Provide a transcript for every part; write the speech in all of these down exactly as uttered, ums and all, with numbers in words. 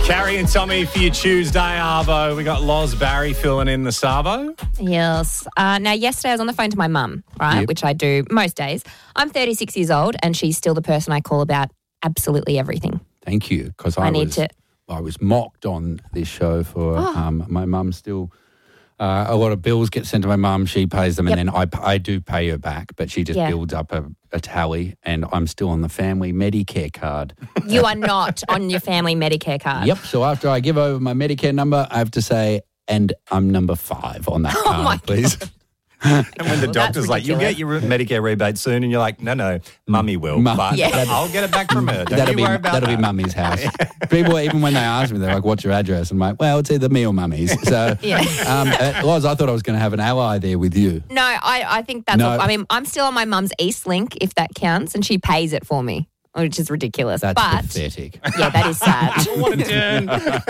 Carrie and Tommy for your Tuesday Arvo. We got Loz Barry filling in the Savo. Yes. Uh, now, yesterday I was on the phone to my mum, right, Yep. which I do most days. I'm thirty-six years old and she's still the person I call about absolutely everything. Thank you, because I, I need was to- I was mocked on this show for Oh. um, my mum still. Uh, a lot of bills get sent to my mum. She pays them, Yep. and then I, I do pay her back. But she just Yeah. builds up a, a tally, and I'm still on the family Medicare card. You are not on your family Medicare card. Yep. So after I give over my Medicare number, I have to say, and I'm number five on that card, Oh my please. And when the Well, doctor's that's like, you'll get your Medicare rebate soon, and you're like, no, no, mummy will. Mum- But Yeah. I'll get it back from her. Don't that'll you be worry about that'll that. be mummy's house. People, even when they ask me, they're like, "What's your address?" And I'm like, "Well, it's either me or mummy's." So, Yeah. um, uh, Loz, I thought I was going to have an ally there with you. No, I, I think that's... No. all- I mean, I'm still on my mum's East Link, if that counts, and she pays it for me, which is ridiculous. That's but, pathetic. yeah, that is sad. What a turn.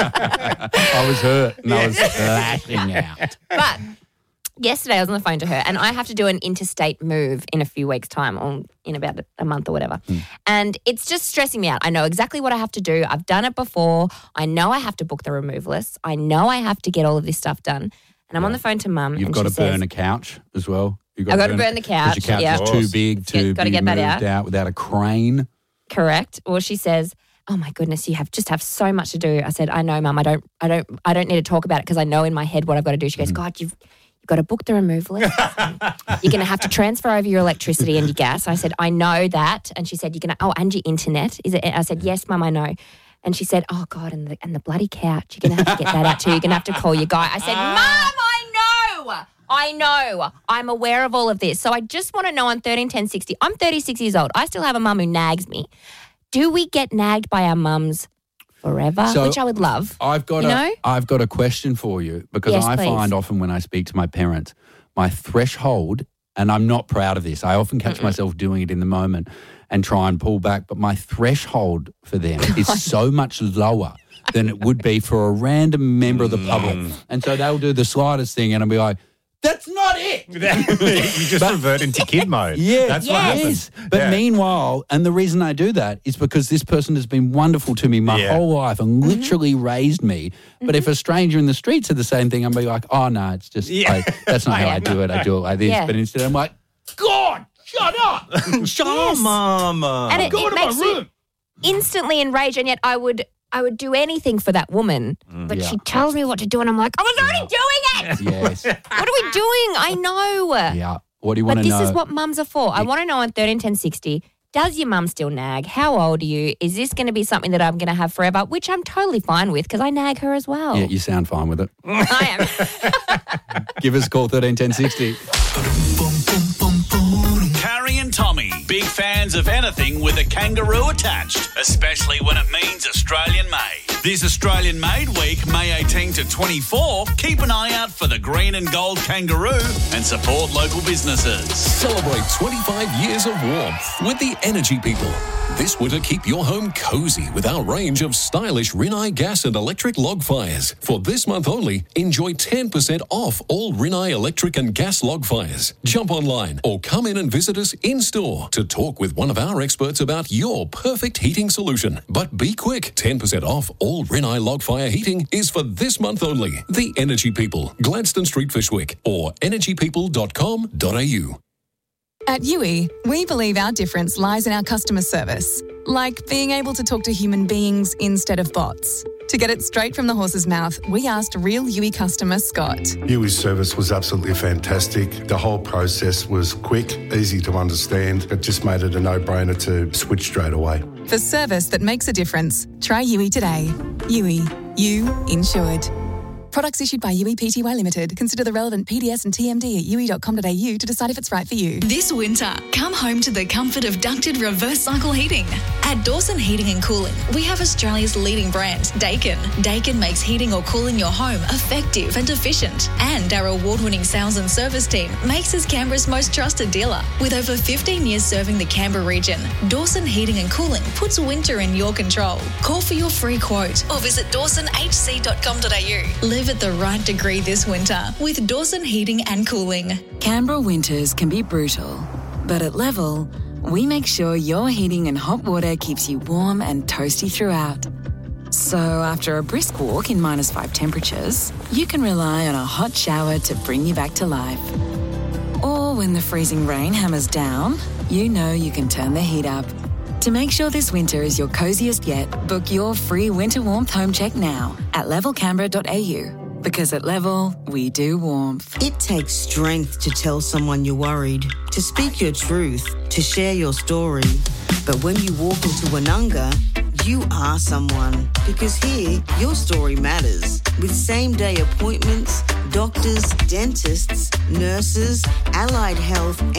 I was hurt and I was lashing out. But yesterday I was on the phone to her and I have to do an interstate move in a few weeks' time or in about a month or whatever. Mm. And it's just stressing me out. I know exactly what I have to do. I've done it before. I know I have to book the removalists. I know I have to get all of this stuff done. And I'm on the phone to mum You've and got she to burn says, a couch as well. You've I've got to burn the couch, Because your couch yeah. is Of too course. big to Get- gotta be get that moved out. out without a crane. correct. Or she says, oh my goodness, you have just have so much to do. I said, I know, mum. I don't, I don't, I don't need to talk about it because I know in my head what I've got to do. She goes, God, you've, you've got to book the removalist. You're going to have to transfer over your electricity and your gas. I said, I know that. And she said, you're going to, oh, and your internet. Is it? I said, yes, mum, I know. And she said, oh God, and the and the bloody couch. You're going to have to get that out too. You're going to have to call your guy. I said, mum, I know. I know. I'm aware of all of this. So I just want to know on thirteen ten sixty, I'm thirty-six years old. I still have a mum who nags me. Do we get nagged by our mums forever? So, Which I would love. I've got You a know? have got a question for you because Yes, I please. find often when I speak to my parents, my threshold, and I'm not proud of this. I often catch Mm-mm. myself doing it in the moment and try and pull back, but my threshold for them is so much lower than it would be for a random member of the public. And so they'll do the slightest thing and I'll be like, that's not it. you just But- revert into kid mode. Yeah, That's what Yes. happens. But Yeah. meanwhile, and the reason I do that is because this person has been wonderful to me my Yeah. whole life and literally raised me. But if a stranger in the street said the same thing, I'd be like, oh, no, it's just, Yeah. like, that's not how I do it. I do it like this. Yeah. But instead I'm like, God, shut up. Shut up, mama. And it, Go it to my makes you room. instantly enraged, and yet I would I would do anything for that woman. But Yeah. she tells me what to do, and I'm like, I was already doing it. Yes. What are we doing? I know. Yeah. What do you want But to this know? is what mums are for. I want to know on thirteen ten sixty, does your mum still nag? How old are you? Is this going to be something that I'm going to have forever? Which I'm totally fine with because I nag her as well. Yeah, you sound fine with it. I am. Give us a call, thirteen ten sixty. Carrie and Tommy, big fans of anything with a kangaroo attached, especially when it means Australian made. This Australian Made Week, May eighteenth to twenty-fourth, keep an eye out for the green and gold kangaroo and support local businesses. Celebrate twenty-five years of warmth with the Energy People. This winter, keep your home cozy with our range of stylish Rinnai gas and electric log fires. For this month only, enjoy ten percent off all Rinnai electric and gas log fires. Jump online or come in and visit us in-store to talk with one of our experts about your perfect heating solution. But be quick, ten percent off all Rinnai log fire heating is for this month only. The Energy People, Gladstone Street, Fishwick, or energy people dot com dot a u. At U I, we believe our difference lies in our customer service, like being able to talk to human beings instead of bots. To get it straight from the horse's mouth, we asked real U I customer Scott. U I's service was absolutely fantastic. The whole process was quick, easy to understand. It just made it a no-brainer to switch straight away. For service that makes a difference, try U I today. U I, you insured. Products issued by U I Pty Limited. Consider the relevant P D S and T M D at u i dot com dot a u to decide if it's right for you. This winter, come home to the comfort of ducted reverse cycle heating. At Dawson Heating and Cooling, we have Australia's leading brand, Dakin. Dakin makes heating or cooling your home effective and efficient. And our award-winning sales and service team makes us Canberra's most trusted dealer. With over fifteen years serving the Canberra region, Dawson Heating and Cooling puts winter in your control. Call for your free quote or visit dawson h c dot com dot a u. Live at the right degree this winter with Dawson Heating and Cooling. Canberra winters can be brutal, but at Level, we make sure your heating and hot water keeps you warm and toasty throughout. So after a brisk walk in minus five temperatures, you can rely on a hot shower to bring you back to life. Or when the freezing rain hammers down, you know you can turn the heat up. To make sure this winter is your coziest yet, book your free winter warmth home check now at level canberra dot a u. Because at Level, we do warmth. It takes strength to tell someone you're worried, to speak your truth, to share your story. But when you walk into Woononga, you are someone. Because here, your story matters. With same-day appointments, doctors, dentists, nurses, allied health